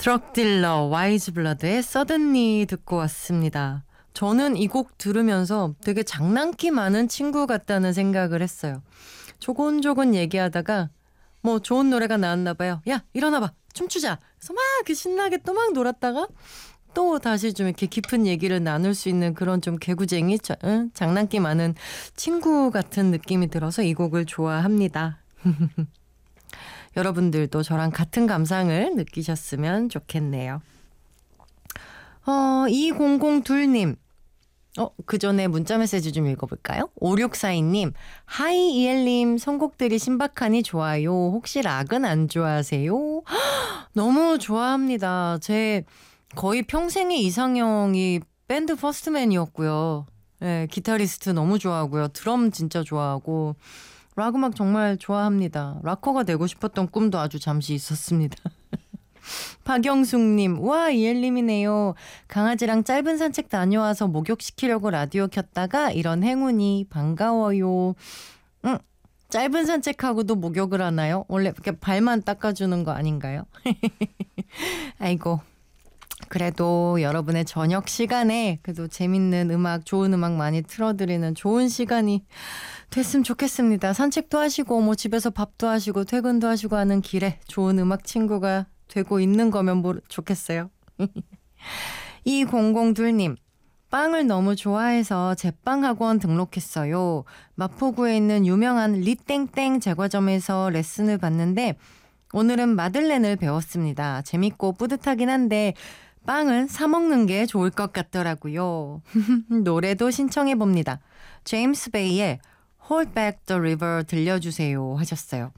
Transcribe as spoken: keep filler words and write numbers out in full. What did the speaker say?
드럭딜러 와이즈 블러드의 서든니 듣고 왔습니다. 저는 이 곡 들으면서 되게 장난기 많은 친구 같다는 생각을 했어요. 조곤조곤 얘기하다가 뭐 좋은 노래가 나왔나 봐요. 야 일어나봐 춤추자. 그래서 막 이렇게 신나게 또 막 놀았다가 또 다시 좀 이렇게 깊은 얘기를 나눌 수 있는 그런 좀 개구쟁이 자, 응? 장난기 많은 친구 같은 느낌이 들어서 이 곡을 좋아합니다. 여러분들도 저랑 같은 감상을 느끼셨으면 좋겠네요. 어, 이공공이 님. 어, 그 전에 문자 메시지 좀 읽어볼까요? 오육사이 님. 하이 이엘님 선곡들이 신박하니 좋아요. 혹시 락은 안 좋아하세요? 너무 좋아합니다. 제 거의 평생의 이상형이 밴드 퍼스트맨이었고요. 네, 기타리스트 너무 좋아하고요. 드럼 진짜 좋아하고 락 음악 정말 좋아합니다. 락커가 되고 싶었던 꿈도 아주 잠시 있었습니다. 박영숙님, 와 이엘님이네요. 강아지랑 짧은 산책 다녀와서 목욕시키려고 라디오 켰다가 이런 행운이 반가워요. 응, 짧은 산책하고도 목욕을 하나요? 원래 이렇게 발만 닦아주는 거 아닌가요? 아이고. 그래도 여러분의 저녁 시간에 그래도 재밌는 음악, 좋은 음악 많이 틀어드리는 좋은 시간이 됐으면 좋겠습니다. 산책도 하시고 뭐 집에서 밥도 하시고 퇴근도 하시고 하는 길에 좋은 음악 친구가 되고 있는 거면 뭐 좋겠어요. 이공공이 님. 빵을 너무 좋아해서 제빵학원 등록했어요. 마포구에 있는 유명한 리땡땡 제과점에서 레슨을 받는데 오늘은 마들렌을 배웠습니다. 재밌고 뿌듯하긴 한데 빵은 사 먹는 게 좋을 것 같더라고요. 노래도 신청해봅니다. 제임스 베이의 Hold Back the River 들려주세요 하셨어요.